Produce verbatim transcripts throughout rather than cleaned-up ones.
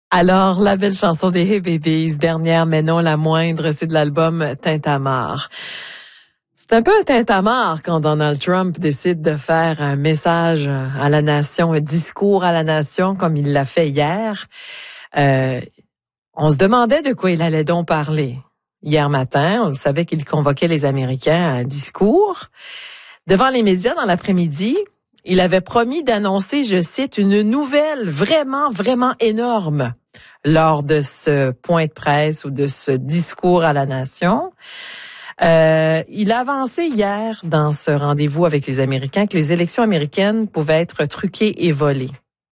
Alors, la belle chanson des Hey Babies, dernière mais non la moindre, c'est de l'album Tintamarre. C'est un peu un tintamarre quand Donald Trump décide de faire un message à la nation, un discours à la nation comme il l'a fait hier. Euh, on se demandait de quoi il allait donc parler. Hier matin, on savait qu'il convoquait les Américains à un discours. Devant les médias dans l'après-midi, il avait promis d'annoncer, je cite, une nouvelle vraiment, vraiment énorme lors de ce point de presse ou de ce discours à la nation. Euh, il a avancé hier dans ce rendez-vous avec les Américains que les élections américaines pouvaient être truquées et volées.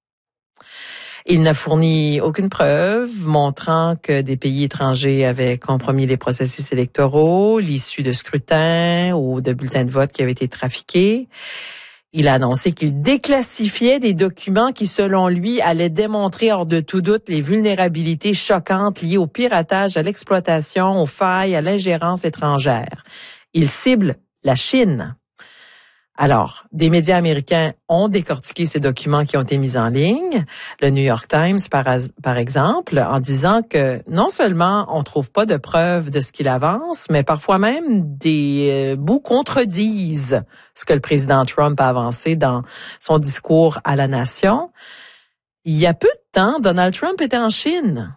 Il n'a fourni aucune preuve montrant que des pays étrangers avaient compromis les processus électoraux, l'issue de scrutins ou de bulletins de vote qui avaient été trafiqués. Il a annoncé qu'il déclassifiait des documents qui, selon lui, allaient démontrer hors de tout doute les vulnérabilités choquantes liées au piratage, à l'exploitation, aux failles, à l'ingérence étrangère. Il cible la Chine. Alors, des médias américains ont décortiqué ces documents qui ont été mis en ligne. Le New York Times, par, par exemple, en disant que non seulement on trouve pas de preuves de ce qu'il avance, mais parfois même des euh, bouts contredisent ce que le président Trump a avancé dans son discours à la nation. Il y a peu de temps, Donald Trump était en Chine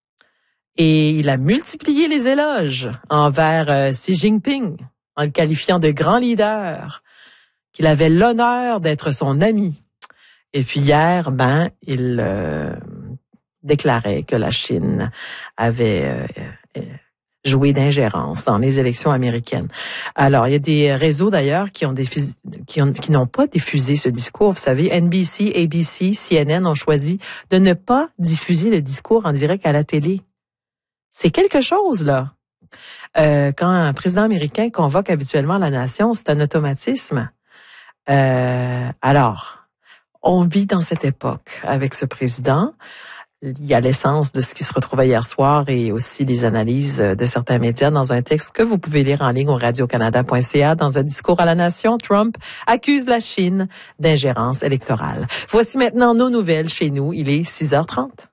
et il a multiplié les éloges envers euh, Xi Jinping en le qualifiant de grand leader, qu'il avait l'honneur d'être son ami. Et puis hier, ben, il euh, déclarait que la Chine avait euh, joué d'ingérence dans les élections américaines. Alors, il y a des réseaux d'ailleurs qui ont diffusé, qui ont, qui n'ont pas diffusé ce discours. Vous savez, N B C, A B C, C N N ont choisi de ne pas diffuser le discours en direct à la télé. C'est quelque chose, là. Euh, quand un président américain convoque habituellement la nation, c'est un automatisme. Euh, alors, on vit dans cette époque avec ce président. Il y a l'essence de ce qui se retrouvait hier soir et aussi les analyses de certains médias dans un texte que vous pouvez lire en ligne au radio canada point c a. Dans un discours à la nation, Trump accuse la Chine d'ingérence électorale. Voici maintenant nos nouvelles chez nous. Il est six heures trente.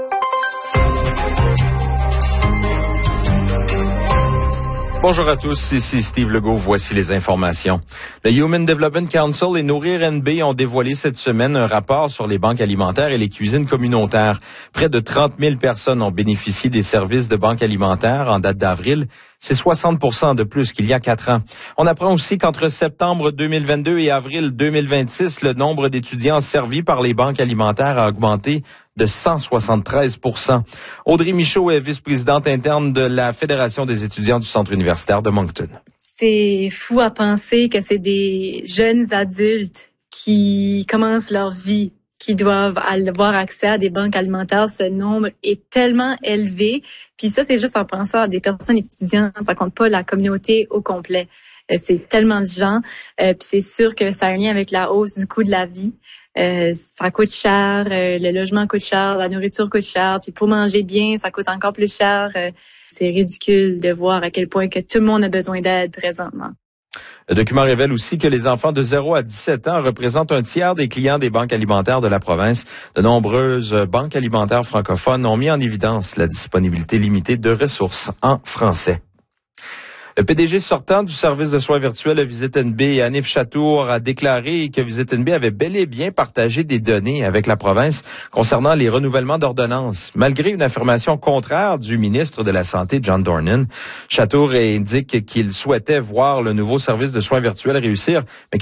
Bonjour à tous, ici Steve Legault, voici les informations. Le Human Development Council et Nourrir N B ont dévoilé cette semaine un rapport sur les banques alimentaires et les cuisines communautaires. Près de trente mille personnes ont bénéficié des services de banques alimentaires en date d'avril. C'est soixante pour cent de plus qu'il y a quatre ans. On apprend aussi qu'entre septembre deux mille vingt-deux et avril deux mille vingt-six, le nombre d'étudiants servis par les banques alimentaires a augmenté de cent soixante-treize pour cent. Audrey Michaud est vice-présidente interne de la Fédération des étudiants du Centre universitaire de Moncton. C'est fou à penser que c'est des jeunes adultes qui commencent leur vie, qui doivent avoir accès à des banques alimentaires. Ce nombre est tellement élevé. Puis ça, c'est juste en pensant à des personnes étudiantes. Ça compte pas la communauté au complet. C'est tellement de gens. Euh, puis c'est sûr que ça a un lien avec la hausse du coût de la vie. Euh, ça coûte cher, euh, le logement coûte cher, la nourriture coûte cher, puis pour manger bien, ça coûte encore plus cher. Euh, c'est ridicule de voir à quel point que tout le monde a besoin d'aide présentement. Le document révèle aussi que les enfants de zéro à dix-sept ans représentent un tiers des clients des banques alimentaires de la province. De nombreuses banques alimentaires francophones ont mis en évidence la disponibilité limitée de ressources en français. Le P D G sortant du service de soins virtuels à Visite N B, Hanif Chatour, a déclaré que Visite N B avait bel et bien partagé des données avec la province concernant les renouvellements d'ordonnances. Malgré une affirmation contraire du ministre de la Santé, John Dornan, Chatour indique qu'il souhaitait voir le nouveau service de soins virtuels réussir, mais